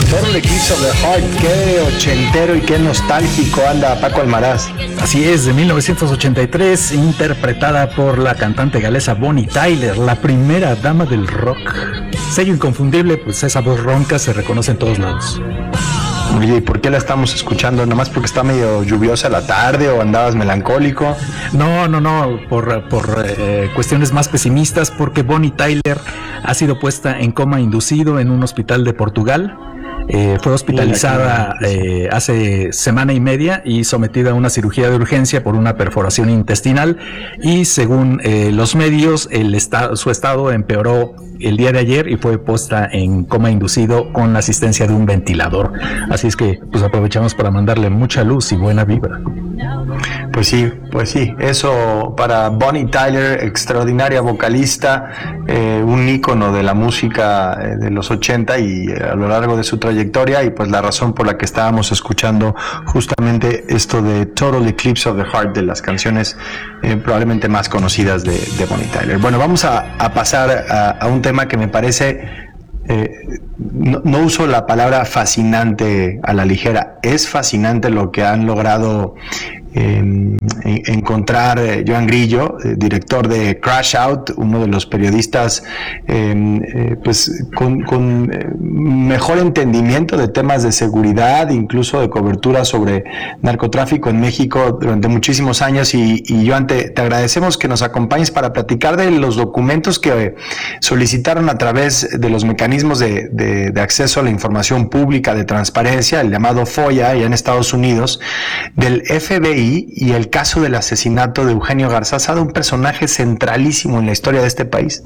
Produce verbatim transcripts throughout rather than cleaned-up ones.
Total Eclipse of the Heart, qué ochentero y qué nostálgico anda Paco Almaraz. Así es, de mil novecientos ochenta y tres, interpretada por la cantante galesa Bonnie Tyler, la primera dama del rock. Sello inconfundible, pues esa voz ronca se reconoce en todos lados. Oye, ¿y por qué la estamos escuchando? ¿Nada más porque está medio lluviosa la tarde o andabas melancólico? No, no, no, por, por eh, cuestiones más pesimistas, porque Bonnie Tyler ha sido puesta en coma inducido en un hospital de Portugal. Eh, fue hospitalizada eh, hace semana y media y sometida a una cirugía de urgencia por una perforación intestinal, y según eh, los medios el esta- su estado empeoró el día de ayer y fue puesta en coma inducido con la asistencia de un ventilador. Así es que pues aprovechamos para mandarle mucha luz y buena vibra. Pues sí, pues sí, eso para Bonnie Tyler, extraordinaria vocalista, eh, un ícono de la música eh, de los ochenta y eh, a lo largo de su trayectoria, y pues la razón por la que estábamos escuchando justamente esto de Total Eclipse of the Heart, de las canciones eh, probablemente más conocidas de, de Bonnie Tyler. Bueno, vamos a, a pasar a, a un tema que me parece... Eh, no, no uso la palabra fascinante a la ligera, es fascinante lo que han logrado eh, encontrar eh, Joan Grillo, eh, director de Crash Out, uno de los periodistas eh, eh, pues con, con eh, mejor entendimiento de temas de seguridad, incluso de cobertura sobre narcotráfico en México durante muchísimos años. Y, y Joan, te, te agradecemos que nos acompañes para platicar de los documentos que solicitaron a través de los mecanismos de, de, de acceso a la información pública, de transparencia, el llamado FOIA, allá en Estados Unidos, del F B I, y el caso del asesinato de Eugenio Garzazada, un personaje centralísimo en la historia de este país.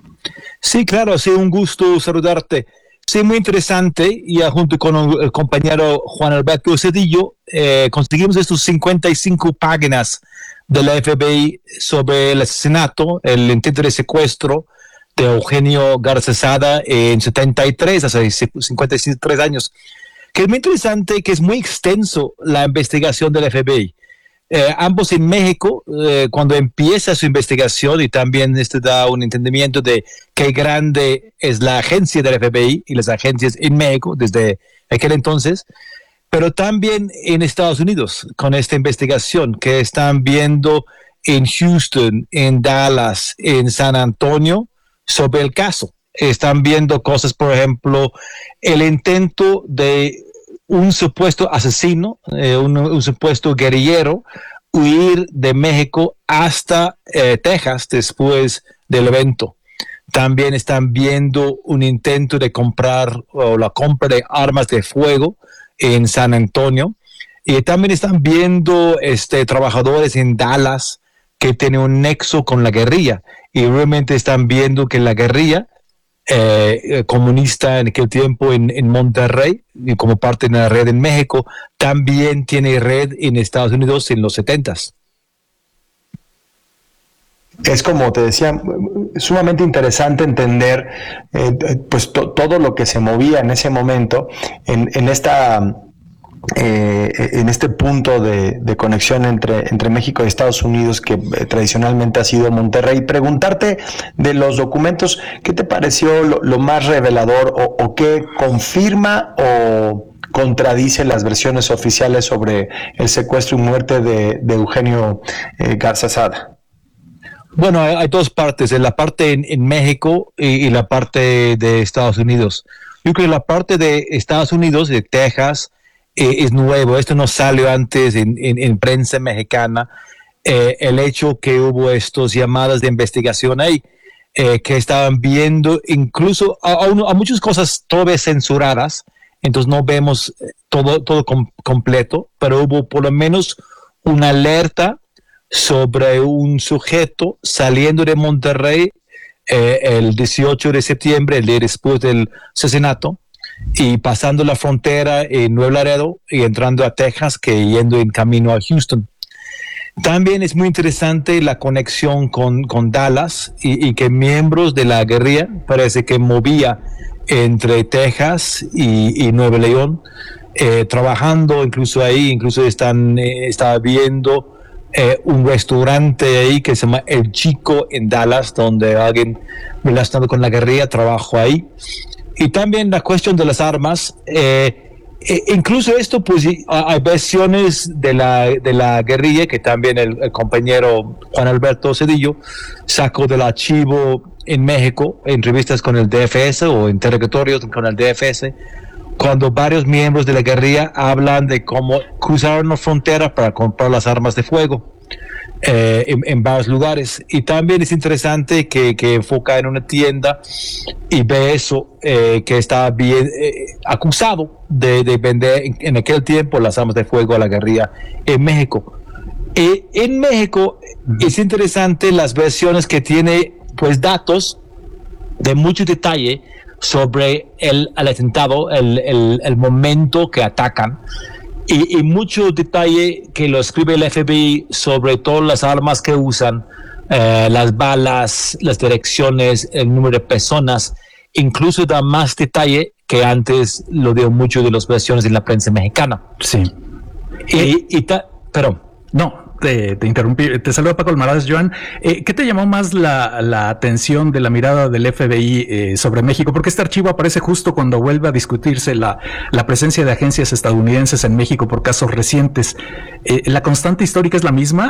Sí, claro, sí, un gusto saludarte. Sí, muy interesante, y junto con el compañero Juan Alberto Cedillo, eh, conseguimos estos cincuenta y cinco páginas de la F B I sobre el asesinato, el intento de secuestro de Eugenio Garzazada en setenta y tres, hace cincuenta y tres años, que es muy interesante, que es muy extenso la investigación del F B I. Eh, ambos en México, eh, cuando empieza su investigación, y también esto da un entendimiento de qué grande es la agencia del F B I y las agencias en México desde aquel entonces, pero también en Estados Unidos con esta investigación que están viendo en Houston, en Dallas, en San Antonio sobre el caso. Están viendo cosas, por ejemplo, el intento de un supuesto asesino, eh, un, un supuesto guerrillero, huir de México hasta eh, Texas después del evento. También están viendo un intento de comprar o la compra de armas de fuego en San Antonio, y también están viendo este, trabajadores en Dallas que tienen un nexo con la guerrilla, y realmente están viendo que la guerrilla Eh, comunista en aquel tiempo en, en Monterrey, y como parte de la red en México, también tiene red en Estados Unidos en los setentas. Es, como te decía, sumamente interesante entender eh, pues to, todo lo que se movía en ese momento en, en esta eh, en este punto de, de conexión entre, entre México y Estados Unidos, que eh, tradicionalmente ha sido Monterrey. Preguntarte de los documentos, ¿qué te pareció lo, lo más revelador, o, o qué confirma o contradice las versiones oficiales sobre el secuestro y muerte de, de Eugenio eh, Garzazada? Bueno, hay, hay dos partes, la parte en, en México y, y la parte de Estados Unidos. Yo creo que la parte de Estados Unidos, de Texas, eh, es nuevo. Esto no salió antes en, en, en prensa mexicana. Eh, el hecho que hubo estos llamadas de investigación ahí, eh, que estaban viendo incluso a, a, uno, a muchas cosas todavía censuradas, entonces no vemos todo, todo com, completo, pero hubo por lo menos una alerta sobre un sujeto saliendo de Monterrey eh, el dieciocho de septiembre, el día después del asesinato, y pasando la frontera en Nuevo Laredo y entrando a Texas, que yendo en camino a Houston. También es muy interesante la conexión con, con Dallas, y, y que miembros de la guerrilla parece que movía entre Texas y, y Nuevo León, eh, trabajando incluso ahí. Incluso están eh, estaba viendo eh, un restaurante ahí que se llama El Chico en Dallas, donde alguien relacionado con la guerrilla trabajó ahí. y también la cuestión de las armas. Eh, E incluso esto, pues hay versiones de la, de la guerrilla que también el, el compañero Juan Alberto Cedillo sacó del archivo en México, en entrevistas con el D F S o interrogatorios con el D F S, cuando varios miembros de la guerrilla hablan de cómo cruzaron la frontera para comprar las armas de fuego. Eh, en, en varios lugares, y también es interesante que, que enfoca en una tienda y ve eso, eh, que está bien eh, acusado de, de vender en, en aquel tiempo las armas de fuego a la guerrilla en México. Eh, en México uh-huh. es interesante las versiones que tiene, pues, datos de mucho detalle sobre el, el atentado, el, el, el momento que atacan. Y, y mucho detalle que lo escribe el F B I sobre todas las armas que usan, eh, las balas, las direcciones, el número de personas. Incluso da más detalle que antes lo dio mucho de las versiones de la prensa mexicana. Sí. Y, y ta, perdón. No, te, te interrumpí. Te saluda Paco Almaraz, Joan. Eh, ¿Qué te llamó más la, la atención de la mirada del F B I eh, sobre México? Porque este archivo aparece justo cuando vuelve a discutirse la, la presencia de agencias estadounidenses en México por casos recientes. Eh, ¿La constante histórica es la misma?